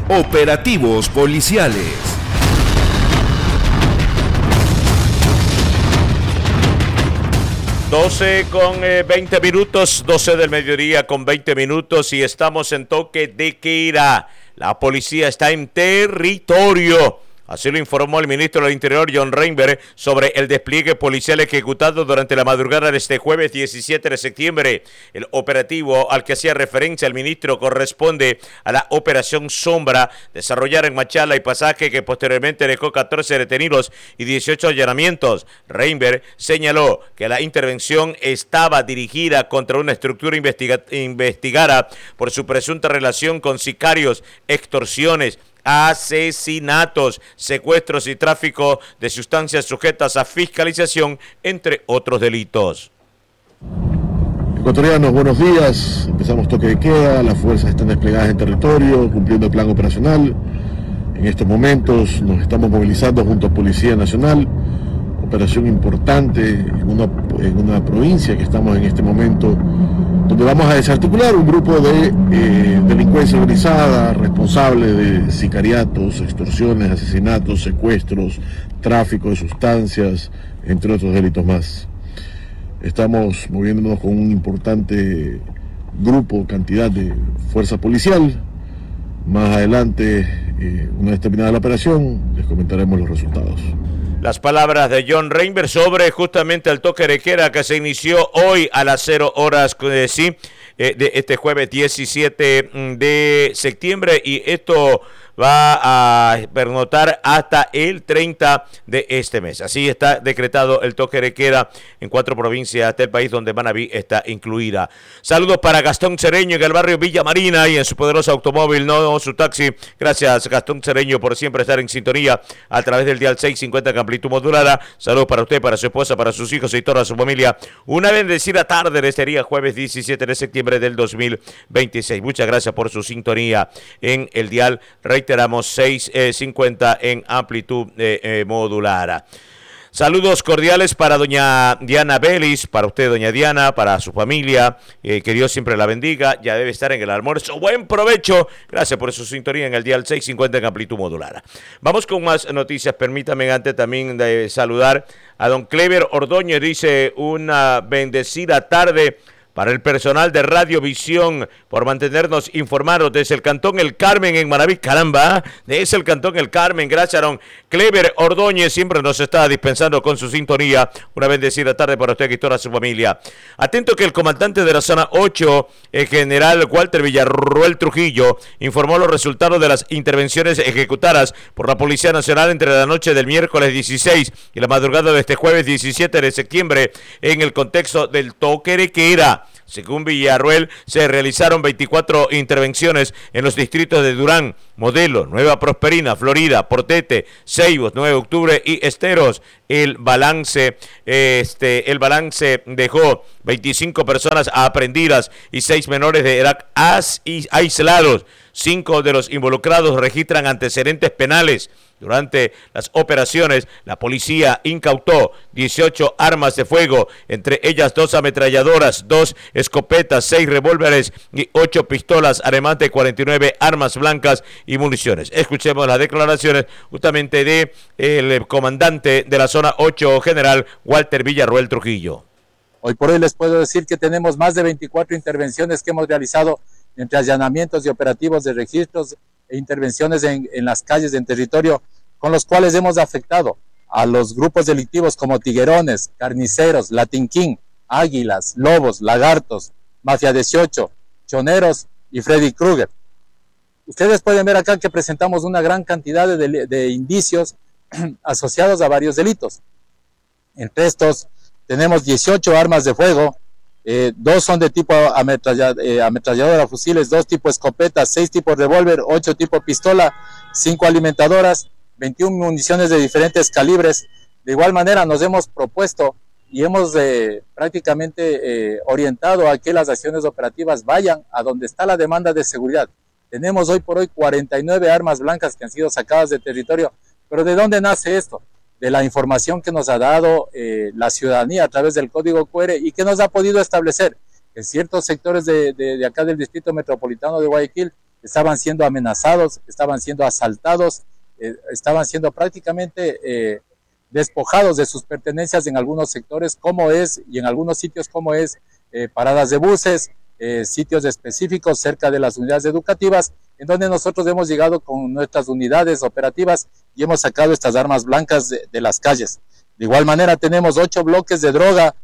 Operativos policiales. 12 con 20 minutos, 12 del mediodía con 20 minutos y estamos en toque de queda. La policía está en territorio. Así lo informó el ministro del Interior, John Reinberg, sobre el despliegue policial ejecutado durante la madrugada de este jueves 17 de septiembre. El operativo al que hacía referencia el ministro corresponde a la Operación Sombra, desarrollada en Machala y Pasaje, que posteriormente dejó 14 detenidos y 18 allanamientos. Reinberg señaló que la intervención estaba dirigida contra una estructura investigada por su presunta relación con sicarios, extorsiones, asesinatos, secuestros y tráfico de sustancias sujetas a fiscalización, entre otros delitos. Ecuatorianos, buenos días. Empezamos toque de queda, las fuerzas están desplegadas en territorio, cumpliendo el plan operacional. En estos momentos nos estamos movilizando junto a Policía Nacional, operación importante en una provincia que estamos en este momento, donde vamos a desarticular un grupo de delincuencia organizada, responsable de sicariatos, extorsiones, asesinatos, secuestros, tráfico de sustancias, entre otros delitos más. Estamos moviéndonos con un importante cantidad de fuerza policial. Más adelante, una vez terminada la operación, les comentaremos los resultados. Las palabras de John Reinberg sobre justamente el toque de queda que se inició hoy a las 0 horas de este jueves 17 de septiembre, y esto va a pernotar hasta el 30 de este mes. Así está decretado el toque de queda en 4 provincias del país, donde Manabí está incluida. Saludos para Gastón Cereño en el barrio Villa Marina y en su poderoso automóvil, no su taxi. Gracias, Gastón Cereño, por siempre estar en sintonía a través del dial 650 en amplitud modulada. Saludos para usted, para su esposa, para sus hijos y toda su familia. Una bendecida tarde de este día, jueves 17 de septiembre del 2026. Muchas gracias por su sintonía en el dial. Reiteramos, 650 en amplitud modulada. Saludos cordiales para doña Diana Vélez, para usted, doña Diana, para su familia, que Dios siempre la bendiga. Ya debe estar en el almuerzo. Buen provecho. Gracias por su sintonía en el dial 650 en amplitud modulada. Vamos con más noticias. Permítame antes también de saludar a don Clever Ordóñez. Dice: una bendecida tarde para el personal de Radiovisión por mantenernos informados desde el Cantón El Carmen en Manabí. Caramba, desde el Cantón El Carmen. Gracias, don Clever Ordóñez, siempre nos está dispensando con su sintonía. Una bendecida tarde para usted y toda su familia. Atento que el comandante de la zona 8, el general Walter Villarruel Trujillo, informó los resultados de las intervenciones ejecutadas por la Policía Nacional entre la noche del miércoles 16 y la madrugada de este jueves 17 de septiembre en el contexto del toque de queda. Según Villarruel, se realizaron 24 intervenciones en los distritos de Durán, Modelo, Nueva Prosperina, Florida, Portete, Ceibos, 9 de Octubre y Esteros. El balance dejó 25 personas aprehendidas y 6 menores de edad aislados. 5 de los involucrados registran antecedentes penales. Durante las operaciones, la policía incautó 18 armas de fuego, entre ellas 2 ametralladoras, 2 escopetas, 6 revólveres y 8 pistolas, además de 49 armas blancas y municiones. Escuchemos las declaraciones justamente de el comandante de la zona 8, general Walter Villarruel Trujillo. Hoy por hoy les puedo decir que tenemos más de 24 intervenciones que hemos realizado entre allanamientos y operativos de registros e intervenciones en las calles en territorio, con los cuales hemos afectado a los grupos delictivos como Tiguerones, Carniceros, Latin King, Águilas, Lobos, Lagartos, Mafia 18, Choneros y Freddy Krueger. Ustedes pueden ver acá que presentamos una gran cantidad de indicios asociados a varios delitos. Entre estos tenemos 18 armas de fuego, 2 son de tipo ametralladora, fusiles, 2 tipo escopetas, 6 tipo revólver, 8 tipo pistola, 5 alimentadoras, 21 municiones de diferentes calibres. De igual manera nos hemos propuesto y hemos prácticamente orientado a que las acciones operativas vayan a donde está la demanda de seguridad. Tenemos hoy por hoy 49 armas blancas que han sido sacadas de territorio. ¿Pero de dónde nace esto? De la información que nos ha dado la ciudadanía a través del código QR y que nos ha podido establecer en ciertos sectores de acá del distrito metropolitano de Guayaquil estaban siendo amenazados, estaban siendo asaltados, estaban siendo prácticamente despojados de sus pertenencias en algunos sectores y en algunos sitios como es paradas de buses, sitios específicos cerca de las unidades educativas, en donde nosotros hemos llegado con nuestras unidades operativas y hemos sacado estas armas blancas de las calles. De igual manera tenemos 8 bloques de droga,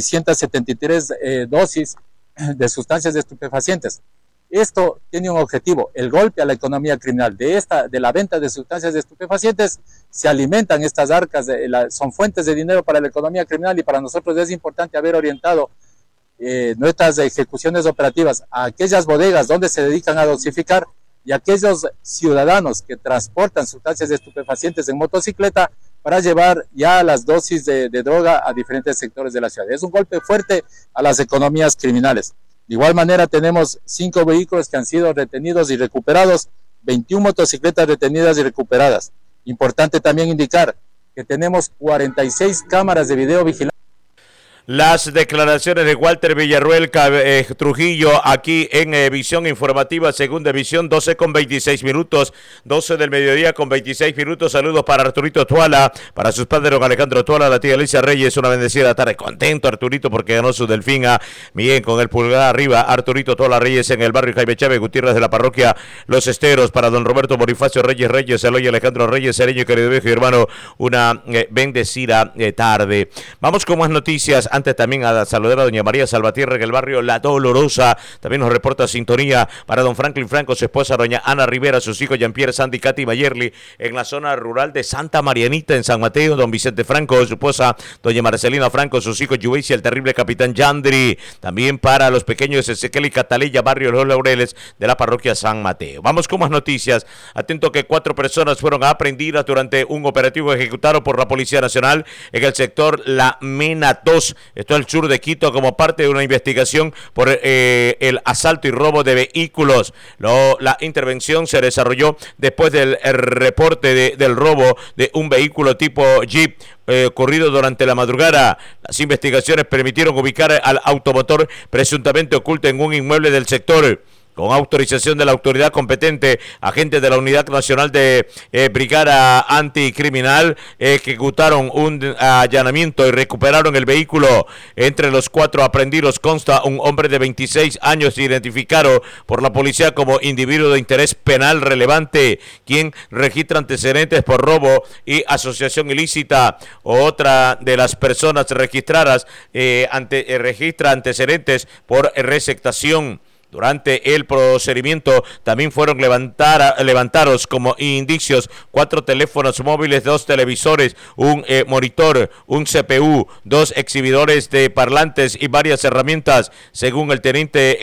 673 dosis de sustancias estupefacientes. Esto tiene un objetivo, el golpe a la economía criminal. De la venta de sustancias estupefacientes se alimentan estas arcas, son fuentes de dinero para la economía criminal, y para nosotros es importante haber orientado nuestras ejecuciones operativas a aquellas bodegas donde se dedican a dosificar, y a aquellos ciudadanos que transportan sustancias estupefacientes en motocicleta para llevar ya las dosis de droga a diferentes sectores de la ciudad. Es un golpe fuerte a las economías criminales. De igual manera tenemos 5 vehículos que han sido retenidos y recuperados, 21 motocicletas retenidas y recuperadas. Importante también indicar que tenemos 46 cámaras de videovigilancia. Las declaraciones de Walter Villarruel Trujillo aquí en Visión Informativa, segunda edición, 12:26, 12 del mediodía con 26 minutos. Saludos para Arturito Tuala, para sus padres don Alejandro Tuala, la tía Alicia Reyes, una bendecida tarde. Contento Arturito porque ganó su Delfina, bien, con el pulgar arriba. Arturito Tuala Reyes en el barrio Jaime Chávez Gutiérrez de la parroquia Los Esteros, para don Roberto Bonifacio Reyes, Eloy Alejandro Reyes, Sereño, querido viejo y hermano, una bendecida tarde. Vamos con más noticias. Antes también a saludar a doña María Salvatierra en el barrio La Dolorosa. También nos reporta sintonía para don Franklin Franco, su esposa doña Ana Rivera, sus hijos Jean-Pierre, Sandy, Katy y Mayerly en la zona rural de Santa Marianita en San Mateo. Don Vicente Franco, su esposa doña Marcelina Franco, sus hijos Yuicia, el terrible capitán Yandri. También para los pequeños Ezequiel y Cataleya, barrio Los Laureles de la parroquia San Mateo. Vamos con más noticias. Atento que 4 personas fueron aprehendidas durante un operativo ejecutado por la Policía Nacional en el sector La Mena 2. Esto es el sur de Quito, como parte de una investigación por el asalto y robo de vehículos. La intervención se desarrolló después del reporte del robo de un vehículo tipo Jeep ocurrido durante la madrugada. Las investigaciones permitieron ubicar al automotor presuntamente oculto en un inmueble del sector. Con autorización de la autoridad competente, agentes de la Unidad Nacional de Brigada Anticriminal ejecutaron un allanamiento y recuperaron el vehículo. Entre los 4 aprehendidos consta un hombre de 26 años identificado por la policía como individuo de interés penal relevante, quien registra antecedentes por robo y asociación ilícita. Otra de las personas registradas registra antecedentes por receptación. Durante el procedimiento también fueron levantados como indicios 4 teléfonos móviles, 2 televisores, un monitor, un CPU, 2 exhibidores de parlantes y varias herramientas. Según el teniente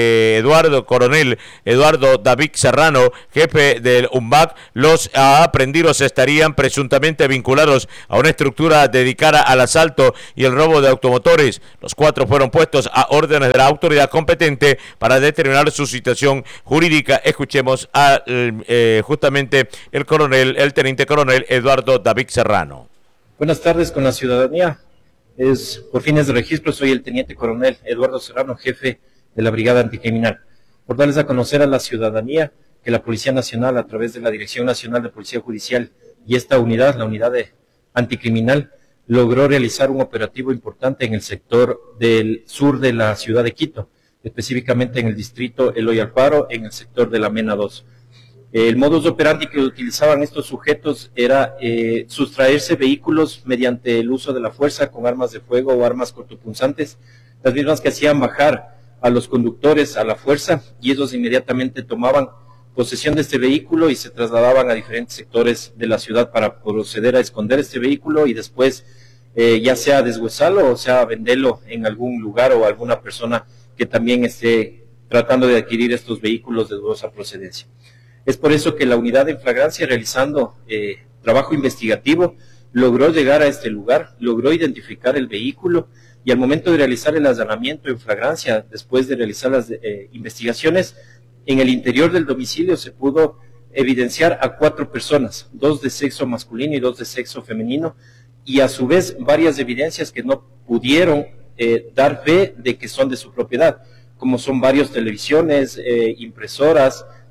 coronel Eduardo David Serrano, jefe del UNBAC, los aprehendidos estarían presuntamente vinculados a una estructura dedicada al asalto y el robo de automotores. Los 4 fueron puestos a órdenes de la autoridad competente para determinar su situación jurídica. Escuchemos a justamente el teniente coronel Eduardo David Serrano. Buenas tardes con la ciudadanía. Por fines de registro, soy el teniente coronel Eduardo Serrano, jefe de la Brigada Anticriminal. Por darles a conocer a la ciudadanía que la Policía Nacional, a través de la Dirección Nacional de Policía Judicial y esta unidad, la unidad de anticriminal, logró realizar un operativo importante en el sector del sur de la ciudad de Quito, específicamente en el distrito Eloy Alfaro, en el sector de la Mena 2. El modus operandi que utilizaban estos sujetos era sustraerse vehículos mediante el uso de la fuerza con armas de fuego o armas cortopunzantes, las mismas que hacían bajar a los conductores a la fuerza, y ellos inmediatamente tomaban posesión de este vehículo y se trasladaban a diferentes sectores de la ciudad para proceder a esconder este vehículo y después ya sea deshuesarlo o sea venderlo en algún lugar o alguna persona que también esté tratando de adquirir estos vehículos de dudosa procedencia. Es por eso que la unidad en flagrancia, realizando trabajo investigativo, logró llegar a este lugar, logró identificar el vehículo, y al momento de realizar el allanamiento en flagrancia, después de realizar las investigaciones, en el interior del domicilio se pudo evidenciar a 4 personas, 2 de sexo masculino y 2 de sexo femenino, y a su vez varias evidencias que no pudieron dar fe de que son de su propiedad, como son varios televisiones, impresoras,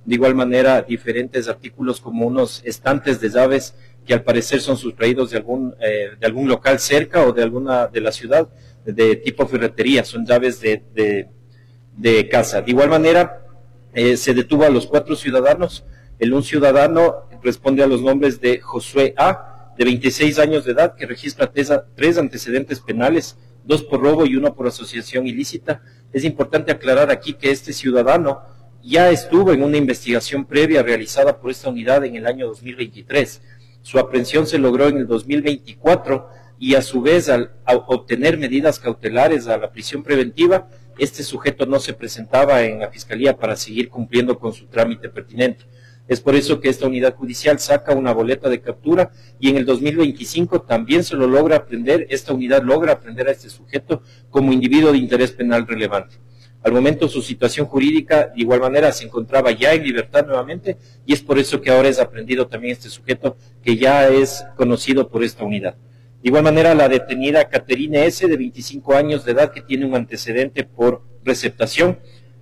de igual manera diferentes artículos como unos estantes de llaves que al parecer son sustraídos de algún local cerca o de alguna de la ciudad, de tipo ferretería, son llaves de casa. De igual manera, se detuvo a los 4 ciudadanos. Un ciudadano responde a los nombres de Josué A., de 26 años de edad, que registra 3 antecedentes penales, 2 por robo y 1 por asociación ilícita. Es importante aclarar aquí que este ciudadano ya estuvo en una investigación previa realizada por esta unidad en el año 2023. Su aprehensión se logró en el 2024 y a su vez al obtener medidas cautelares a la prisión preventiva, este sujeto no se presentaba en la Fiscalía para seguir cumpliendo con su trámite pertinente. Es por eso que esta unidad judicial saca una boleta de captura y en el 2025 también se lo logra aprehender, esta unidad logra aprehender a este sujeto como individuo de interés penal relevante. Al momento su situación jurídica de igual manera se encontraba ya en libertad nuevamente y es por eso que ahora es aprehendido también este sujeto que ya es conocido por esta unidad. De igual manera la detenida Caterine S., de 25 años de edad, que tiene un antecedente por receptación.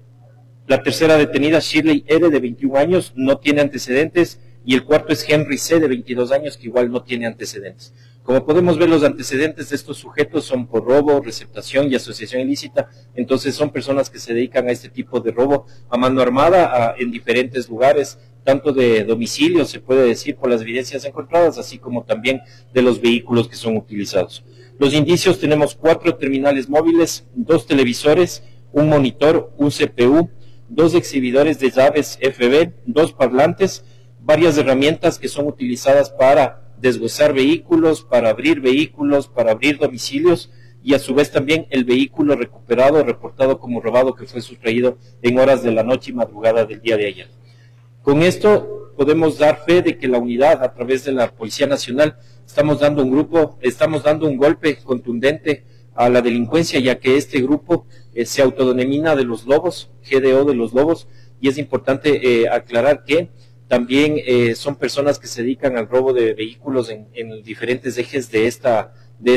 La tercera detenida, Shirley R., de 21 años, no tiene antecedentes, y el cuarto es Henry C., de 22 años, que igual no tiene antecedentes. Como podemos ver, los antecedentes de estos sujetos son por robo, receptación y asociación ilícita, entonces son personas que se dedican a este tipo de robo a mano armada en diferentes lugares, tanto de domicilio, se puede decir, por las evidencias encontradas, así como también de los vehículos que son utilizados. Los indicios: tenemos 4 terminales móviles, 2 televisores, un monitor, un CPU, 2 exhibidores de llaves FB, 2 parlantes, varias herramientas que son utilizadas para deshuesar vehículos, para abrir domicilios, y a su vez también el vehículo recuperado, reportado como robado, que fue sustraído en horas de la noche y madrugada del día de ayer. Con esto podemos dar fe de que la unidad, a través de la Policía Nacional, estamos dando un golpe contundente a la delincuencia, ya que este grupo se autodenomina de los Lobos, GDO de los Lobos, y es importante aclarar que también son personas que se dedican al robo de vehículos en diferentes ejes de esta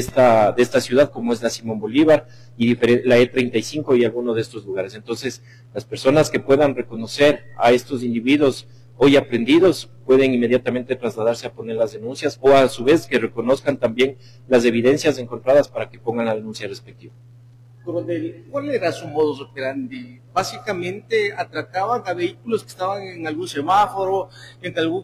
ciudad, como es la Simón Bolívar y la E35 y algunos de estos lugares. Entonces, las personas que puedan reconocer a estos individuos hoy aprehendidos pueden inmediatamente trasladarse a poner las denuncias, o a su vez que reconozcan también las evidencias encontradas para que pongan la denuncia respectiva. Coronel, ¿cuál era su modus operandi? Básicamente atracaban a vehículos que estaban en algún semáforo, en algún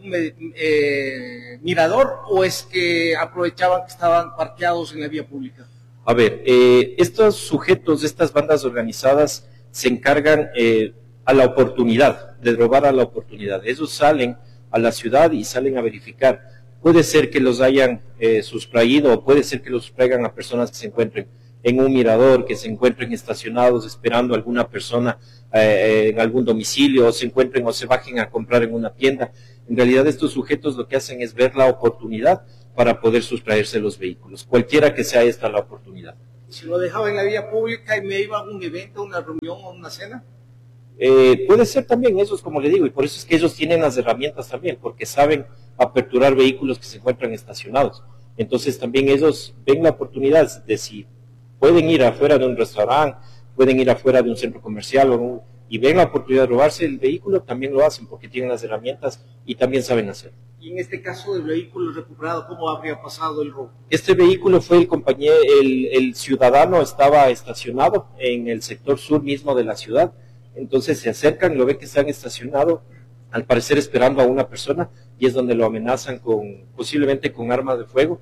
mirador, ¿o es que aprovechaban que estaban parqueados en la vía pública? A ver, estos sujetos, estas bandas organizadas, se encargan a la oportunidad, de robar a la oportunidad. Ellos salen a la ciudad y salen a verificar. Puede ser que los hayan sustraído, o puede ser que los sustraigan a personas que se encuentren en un mirador, que se encuentren estacionados esperando a alguna persona en algún domicilio, o se encuentren o se bajen a comprar en una tienda. En realidad estos sujetos lo que hacen es ver la oportunidad para poder sustraerse los vehículos, cualquiera que sea esta la oportunidad. Si lo dejaba en la vía pública y me iba a un evento, una reunión o una cena. Puede ser también esos, como le digo, y por eso es que ellos tienen las herramientas también, porque saben aperturar vehículos que se encuentran estacionados. Entonces también ellos ven la oportunidad de si pueden ir afuera de un restaurante, pueden ir afuera de un centro comercial y ven la oportunidad de robarse el vehículo, también lo hacen porque tienen las herramientas y también saben hacerlo. Y en este caso del vehículo recuperado, ¿cómo habría pasado el robo? Este vehículo fue el ciudadano estaba estacionado en el sector sur mismo de la ciudad. Entonces se acercan, lo ven que están estacionados, al parecer esperando a una persona, y es donde lo amenazan posiblemente con armas de fuego,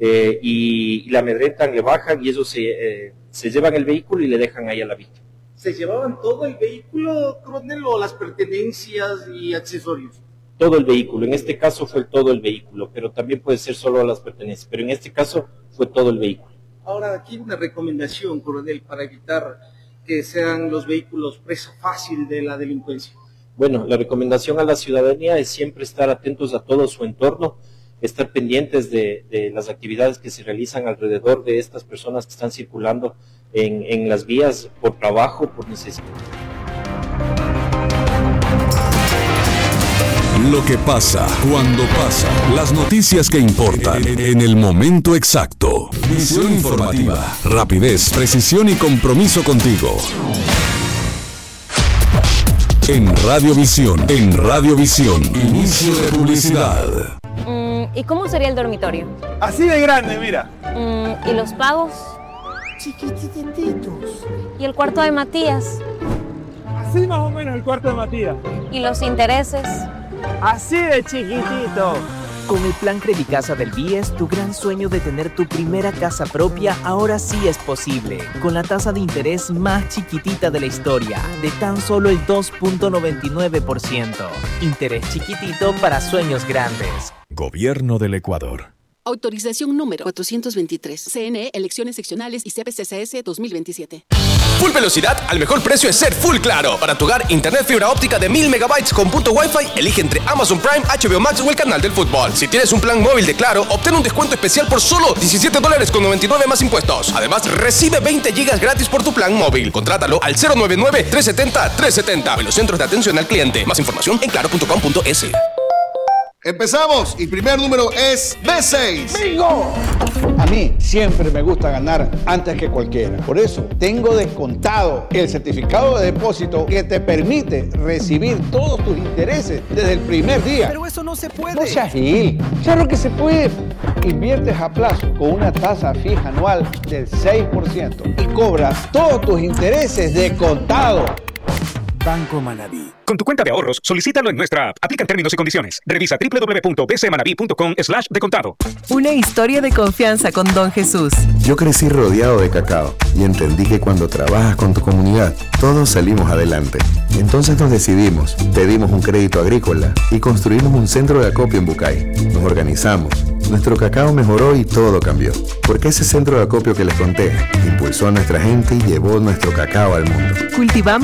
y la amedrentan, le bajan, y ellos se llevan el vehículo y le dejan ahí a la víctima. ¿Se llevaban todo el vehículo, coronel, o las pertenencias y accesorios? Todo el vehículo, en este caso fue todo el vehículo, pero también puede ser solo las pertenencias, pero en este caso fue todo el vehículo. Ahora, aquí una recomendación, coronel, para evitar que sean los vehículos presa fácil de la delincuencia. Bueno, la recomendación a la ciudadanía es siempre estar atentos a todo su entorno, estar pendientes de las actividades que se realizan alrededor de estas personas que están circulando en las vías por trabajo, por necesidad. Lo que pasa, cuando pasa, las noticias que importan, en el momento exacto. Visión informativa, rapidez, precisión y compromiso contigo. En Radiovisión. Inicio de publicidad. ¿Y cómo sería el dormitorio? Así de grande, mira. ¿Y los pagos? Chiquitititos. ¿Y el cuarto de Matías? Así más o menos el cuarto de Matías. ¿Y los intereses? Así de chiquitito. Con el plan Credicasa del BIES, tu gran sueño de tener tu primera casa propia ahora sí es posible. Con la tasa de interés más chiquitita de la historia, de tan solo el 2.99%. Interés chiquitito para sueños grandes. Gobierno del Ecuador. Autorización número 423. CNE, Elecciones Seccionales y CPCCS 2027. Full velocidad al mejor precio es ser Full Claro. Para tu hogar, internet fibra óptica de 1000 megabytes con punto Wi-Fi, elige entre Amazon Prime, HBO Max o el canal del fútbol. Si tienes un plan móvil de Claro, obtén un descuento especial por solo $17.99 más impuestos. Además, recibe 20 gigas gratis por tu plan móvil. Contrátalo al 099-370-370. Velocentros de atención al cliente. Más información en claro.com.es. Empezamos y primer número es B6. ¡Bingo! A mí siempre me gusta ganar antes que cualquiera. Por eso tengo descontado el certificado de depósito que te permite recibir todos tus intereses desde el primer día. Pero eso no se puede. No seas gil. Claro que se puede. Inviertes a plazo con una tasa fija anual del 6% y cobras todos tus intereses de contado. Banco Manabí. Con tu cuenta de ahorros, solicítalo en nuestra app. Aplican términos y condiciones. Revisa www.bcmanabi.com/descontado. Una historia de confianza con Don Jesús. Yo crecí rodeado de cacao y entendí que cuando trabajas con tu comunidad, todos salimos adelante. Entonces nos decidimos, pedimos un crédito agrícola y construimos un centro de acopio en Bucay. Nos organizamos. Nuestro cacao mejoró y todo cambió. Porque ese centro de acopio que les conté impulsó a nuestra gente y llevó nuestro cacao al mundo. Cultivamos